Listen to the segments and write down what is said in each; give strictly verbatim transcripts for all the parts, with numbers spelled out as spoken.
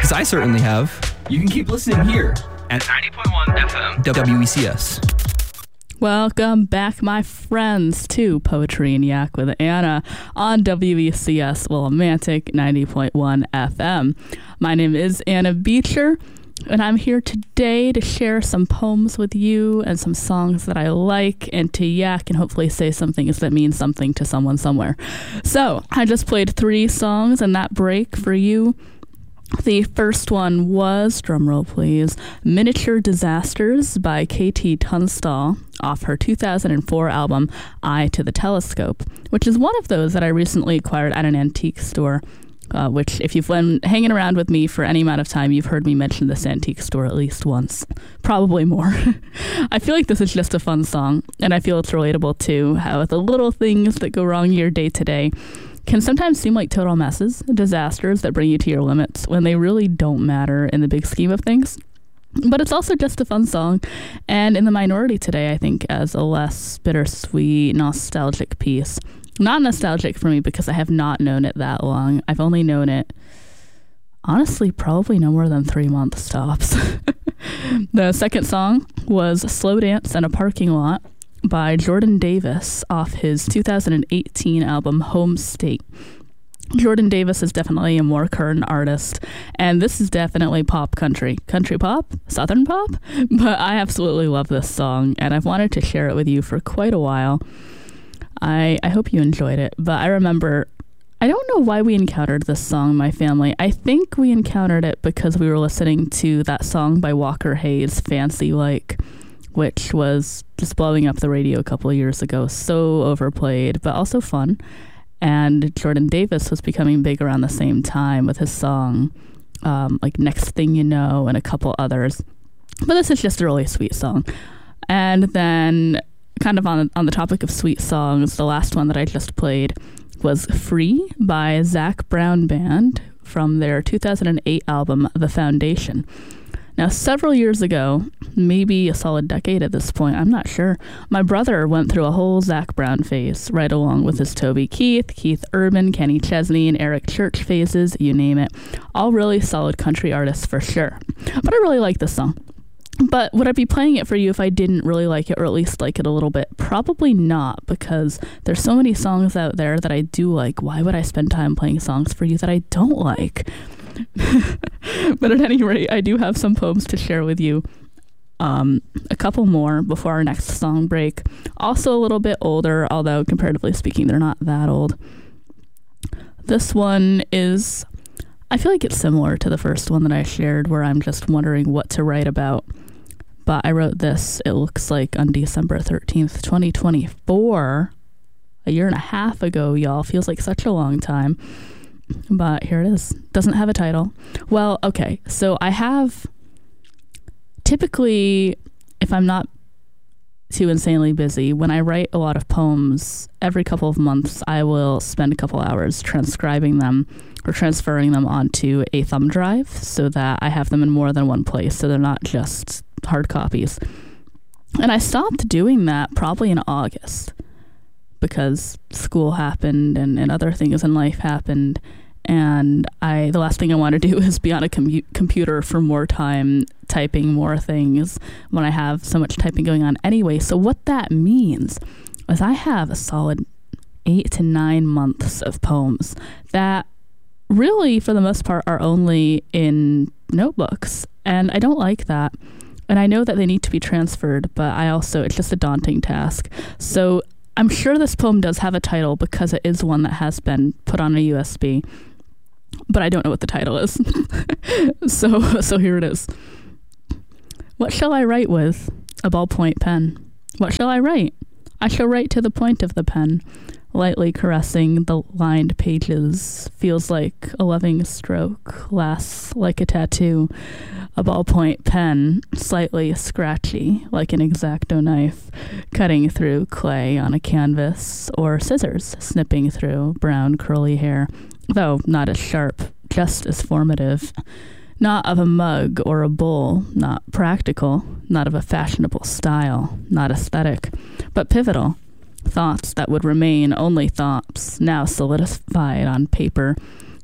Because I certainly have. You can keep listening here At ninety point one F M W E C S. Welcome back, my friends, to Poetry and Yak with Anna on W E C S Willimantic ninety point one F M. My name is Anna Beecher, and I'm here today to share some poems with you and some songs that I like, and to yak and hopefully say some things that mean something to someone somewhere. So I just played three songs in that break for you. The first one was, drumroll please, Miniature Disasters by K T Tunstall off her two thousand four album Eye to the Telescope, which is one of those that I recently acquired at an antique store, uh, which if you've been hanging around with me for any amount of time, you've heard me mention this antique store at least once, probably more. I feel like this is just a fun song, and I feel it's relatable too, how the little things that go wrong in your day to day can sometimes seem like total messes, disasters that bring you to your limits when they really don't matter in the big scheme of things. But it's also just a fun song, and in the minority today, I think, as a less bittersweet, nostalgic piece. Not nostalgic for me because I have not known it that long. I've only known it, honestly, probably no more than three months tops. The second song was Slow Dance in a Parking Lot by Jordan Davis off his two thousand eighteen album Home State. Jordan Davis is definitely a more current artist, and this is definitely pop country. Country pop? Southern pop? But I absolutely love this song, and I've wanted to share it with you for quite a while. I, I hope you enjoyed it, but I remember, I don't know why we encountered this song, my family. I think we encountered it because we were listening to that song by Walker Hayes, Fancy Like, which was just blowing up the radio a couple of years ago. So overplayed, but also fun. And Jordan Davis was becoming big around the same time with his song, um, like Next Thing You Know, and a couple others. But this is just a really sweet song. And then, kind of on, on the topic of sweet songs, the last one that I just played was Free by Zac Brown Band from their two thousand eight album, The Foundation. Now, several years ago, maybe a solid decade at this point, I'm not sure, my brother went through a whole Zac Brown phase, right along with his Toby Keith, Keith Urban, Kenny Chesney, and Eric Church phases, you name it. All really solid country artists for sure. But I really like this song. But would I be playing it for you if I didn't really like it, or at least like it a little bit? Probably not, because there's so many songs out there that I do like. Why would I spend time playing songs for you that I don't like? But at any rate, I do have some poems to share with you. Um, a couple more before our next song break. Also a little bit older, although comparatively speaking, they're not that old. This one is, I feel like it's similar to the first one that I shared, where I'm just wondering what to write about. But I wrote this, it looks like, on December thirteenth, twenty twenty-four. A year and a half ago, y'all. Feels like such a long time. But here it is. Doesn't have a title. Well, okay. So I have, typically, if I'm not too insanely busy, when I write a lot of poems, every couple of months I will spend a couple hours transcribing them or transferring them onto a thumb drive so that I have them in more than one place, so they're not just hard copies. And I stopped doing that probably in August, because school happened and, and other things in life happened, and I the last thing I want to do is be on a commu- computer for more time typing more things when I have so much typing going on anyway. So what that means is I have a solid eight to nine months of poems that really, for the most part, are only in notebooks, and I don't like that. And I know that they need to be transferred, but I also, it's just a daunting task. So I'm sure this poem does have a title because it is one that has been put on a U S B, but I don't know what the title is. so so here it is. What shall I write with? A ballpoint pen. What shall I write? I shall write to the point of the pen, lightly caressing the lined pages. Feels like a loving stroke, lasts like a tattoo. A ballpoint pen, slightly scratchy, like an X-Acto knife, cutting through clay on a canvas, or scissors snipping through brown curly hair, though not as sharp, just as formative. Not of a mug or a bowl, not practical, not of a fashionable style, not aesthetic, but pivotal. Thoughts that would remain only thoughts, now solidified on paper,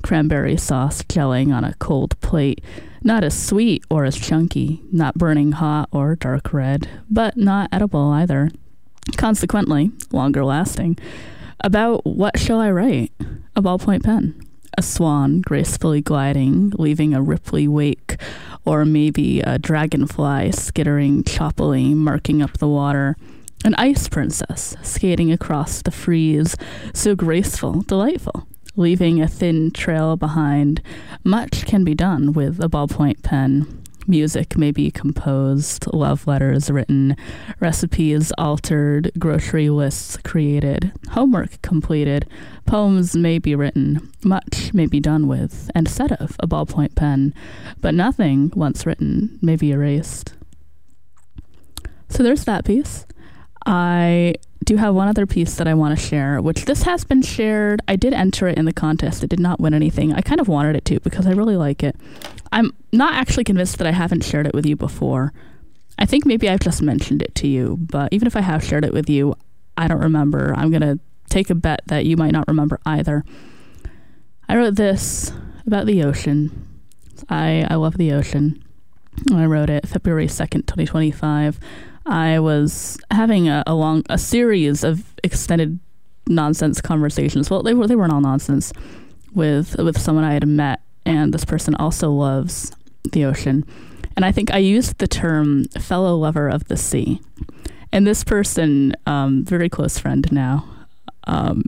cranberry sauce gelling on a cold plate, not as sweet or as chunky, not burning hot or dark red, but not edible either. Consequently, longer lasting. About what shall I write? A ballpoint pen. A swan gracefully gliding, leaving a ripply wake, or maybe a dragonfly skittering choppily, marking up the water. An ice princess skating across the freeze, so graceful, delightful, leaving a thin trail behind. Much can be done with a ballpoint pen. Music may be composed, love letters written, recipes altered, grocery lists created, homework completed, poems may be written, much may be done with and said of a ballpoint pen, but nothing once written may be erased. So there's that piece. I do have one other piece that I want to share, which this has been shared. I did enter it in the contest. It did not win anything. I kind of wanted it to because I really like it. I'm not actually convinced that I haven't shared it with you before. I think maybe I've just mentioned it to you, but even if I have shared it with you, I don't remember. I'm going to take a bet that you might not remember either. I wrote this about the ocean. I, I love the ocean. I wrote it February second, twenty twenty-five. I was having a, a long, a series of extended nonsense conversations. Well, they were they weren't all nonsense with with someone I had met, and this person also loves the ocean. And I think I used the term fellow lover of the sea. And this person, um, very close friend now, um,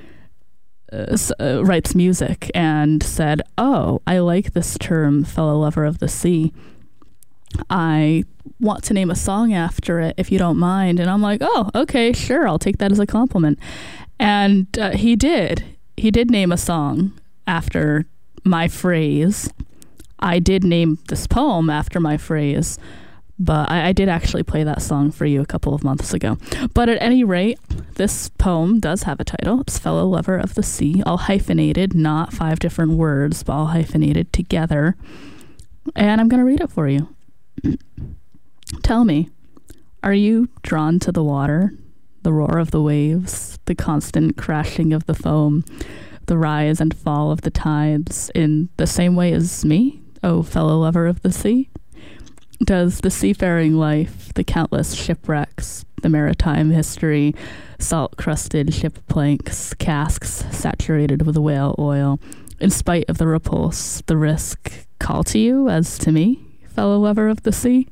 uh, uh, writes music and said, "Oh, I like this term, fellow lover of the sea. I want to name a song after it, if you don't mind." And I'm like, "Oh, okay, sure. I'll take that as a compliment." And uh, he did. He did name a song after my phrase. I did name this poem after my phrase, but I, I did actually play that song for you a couple of months ago. But at any rate, this poem does have a title. It's Fellow Lover of the Sea, all hyphenated, not five different words, but all hyphenated together. And I'm going to read it for you. Tell me, are you drawn to the water, the roar of the waves, the constant crashing of the foam, the rise and fall of the tides in the same way as me, oh fellow lover of the sea? Does the seafaring life, the countless shipwrecks, the maritime history, salt-crusted ship planks, casks saturated with whale oil, in spite of the repulse, the risk, call to you as to me, fellow lover of the sea?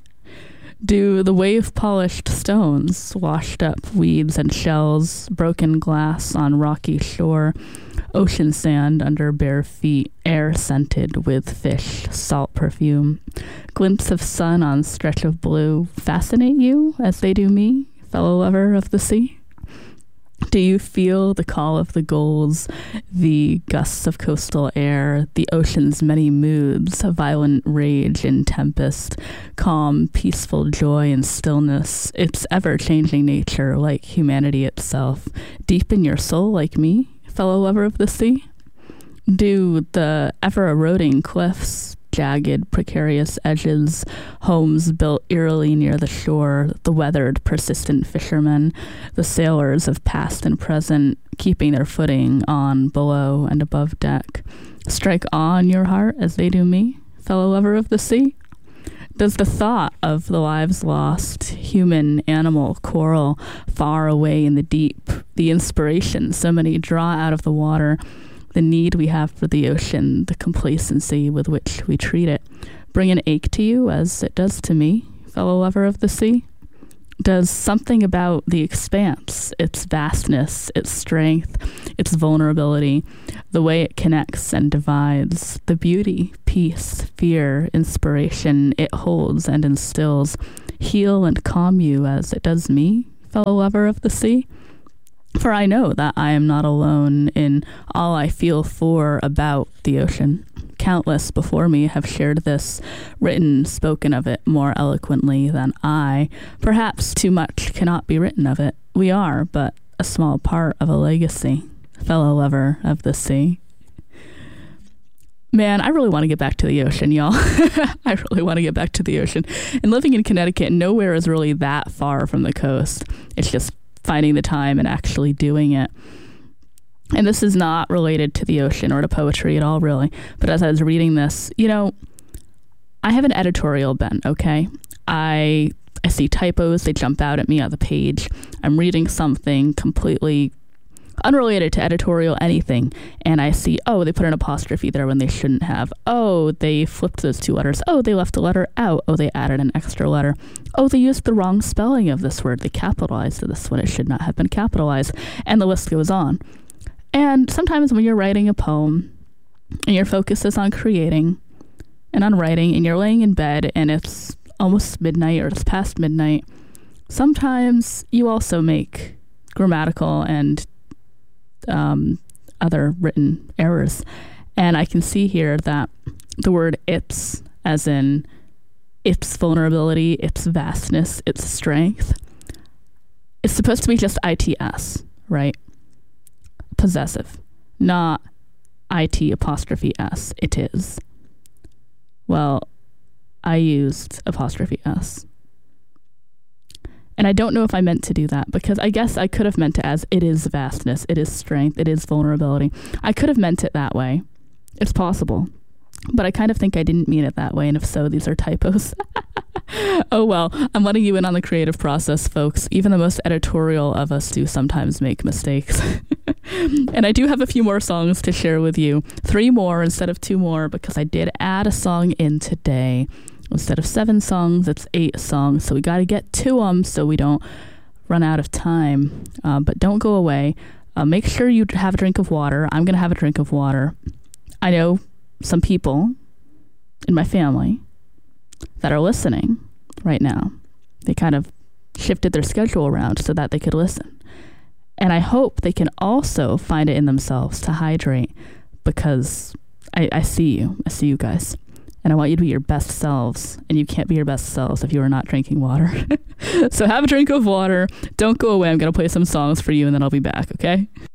Do the wave-polished stones, washed up weeds and shells, broken glass on rocky shore, ocean sand under bare feet, air scented with fish, salt perfume, glints of sun on stretch of blue, fascinate you as they do me, fellow lover of the sea? Do you feel the call of the gulls, the gusts of coastal air, the ocean's many moods, violent rage and tempest, calm, peaceful joy and stillness, its ever-changing nature like humanity itself, deep in your soul like me, fellow lover of the sea? Do the ever-eroding cliffs, jagged, precarious edges, homes built eerily near the shore, the weathered, persistent fishermen, the sailors of past and present, keeping their footing on, below, and above deck, strike awe in your heart as they do me, fellow lover of the sea? Does the thought of the lives lost, human, animal, coral, far away in the deep, the inspiration so many draw out of the water, the need we have for the ocean, the complacency with which we treat it, bring an ache to you as it does to me, fellow lover of the sea? Does something about the expanse, its vastness, its strength, its vulnerability, the way it connects and divides, the beauty, peace, fear, inspiration it holds and instills, heal and calm you as it does me, fellow lover of the sea? For I know that I am not alone in all I feel for about the ocean. Countless before me have shared this, written, spoken of it more eloquently than I. Perhaps too much cannot be written of it. We are but a small part of a legacy, fellow lover of the sea. Man, I really want to get back to the ocean, y'all. I really want to get back to the ocean. And living in Connecticut, nowhere is really that far from the coast. It's just finding the time and actually doing it. and this is not related to the ocean or to poetry at all, really, but as I was reading this, you know, I have an editorial bent, okay? I I see typos, they jump out at me on the page. I'm reading something completely unrelated to editorial anything, and I see, oh, they put an apostrophe there when they shouldn't have. Oh, they flipped those two letters. Oh, they left a letter out. Oh, they added an extra letter. Oh, they used the wrong spelling of this word. They capitalized this when it should not have been capitalized. And the list goes on. And sometimes when you're writing a poem and your focus is on creating and on writing and you're laying in bed and it's almost midnight or it's past midnight, sometimes you also make grammatical and um, other written errors. And I can see here that the word its, as in its vulnerability, its vastness, its strength, it's supposed to be just I T S, right? Possessive, not I T apostrophe S. It is. Well, I used apostrophe S. And I don't know if I meant to do that, because I guess I could have meant it as it is vastness, it is strength, it is vulnerability. I could have meant it that way. It's possible. But I kind of think I didn't mean it that way, and if so, these are typos. Oh well, I'm letting you in on the creative process, folks. Even the most editorial of us do sometimes make mistakes. And I do have a few more songs to share with you. Three more instead of two more, because I did add a song in today. Instead of seven songs, it's eight songs. So we got to get to them so we don't run out of time. Uh, but don't go away. Uh, make sure you have a drink of water. I'm going to have a drink of water. I know some people in my family that are listening right now. They kind of shifted their schedule around so that they could listen. And I hope they can also find it in themselves to hydrate, because I, I see you. I see you guys. And I want you to be your best selves. And you can't be your best selves if you are not drinking water. So have a drink of water. Don't go away. I'm going to play some songs for you and then I'll be back, okay?